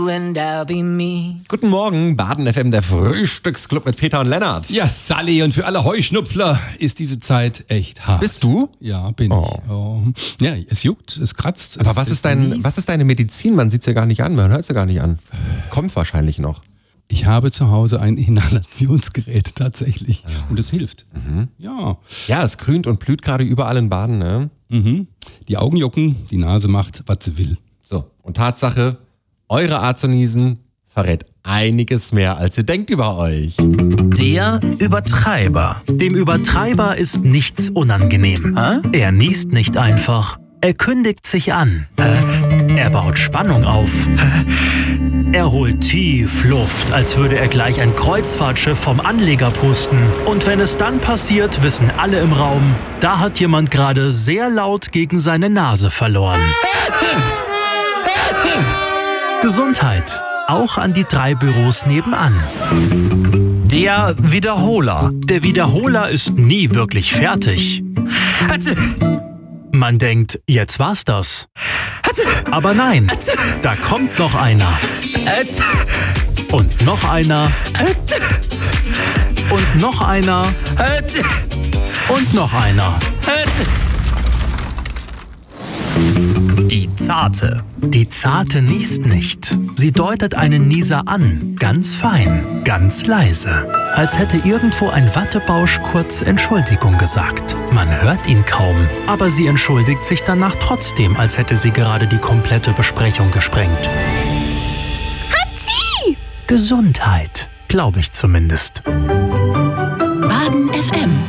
And I'll be me. Guten Morgen, Baden FM, der Frühstücksclub mit Peter und Lennart. Ja, Sally, und für alle Heuschnupfler ist diese Zeit echt hart. Bist du? Ja, bin ich. Oh. Ja, es juckt, es kratzt. Aber was ist deine Medizin? Man sieht es ja gar nicht an, man hört es ja gar nicht an. Kommt wahrscheinlich noch. Ich habe zu Hause ein Inhalationsgerät tatsächlich. Und es hilft. Ja. Ja, es grünt und blüht gerade überall in Baden, ne? Die Augen jucken, die Nase macht, was sie will. So, und Tatsache, eure Art zu niesen verrät einiges mehr, als ihr denkt über euch. Der Übertreiber. Dem Übertreiber ist nichts unangenehm. Er niest nicht einfach. Er kündigt sich an. Er baut Spannung auf. Er holt tief Luft, als würde er gleich ein Kreuzfahrtschiff vom Anleger pusten. Und wenn es dann passiert, wissen alle im Raum, da hat jemand gerade sehr laut gegen seine Nase verloren. Gesundheit. Auch an die 3 Büros nebenan. Der Wiederholer. Der Wiederholer ist nie wirklich fertig. Man denkt, jetzt war's das. Aber nein, da kommt noch einer. Und noch einer. Und noch einer. Und noch einer. Die Zarte. Die Zarte niest nicht. Sie deutet einen Nieser an, ganz fein, ganz leise. Als hätte irgendwo ein Wattebausch kurz Entschuldigung gesagt. Man hört ihn kaum, aber sie entschuldigt sich danach trotzdem, als hätte sie gerade die komplette Besprechung gesprengt. Hatschi! Gesundheit, glaube ich zumindest. Baden FM